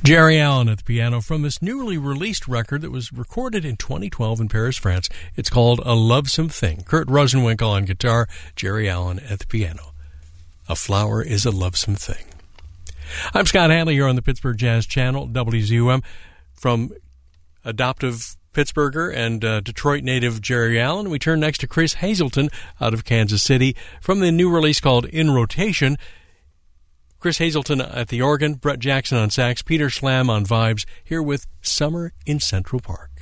Jerry Allen at the piano from his newly released record that was recorded in 2012 in Paris, France. It's called A Lovesome Thing. Kurt Rosenwinkel on guitar, Jerry Allen at the piano. A flower is a lovesome thing. I'm Scott Hanley here on the Pittsburgh Jazz Channel, WZUM. From adoptive Pittsburgher and Detroit native Jerry Allen, we turn next to Chris Hazelton out of Kansas City from the new release called In Rotation. Chris Hazelton at the organ, Brett Jackson on sax, Peter Schlam on vibes, here with Summer in Central Park.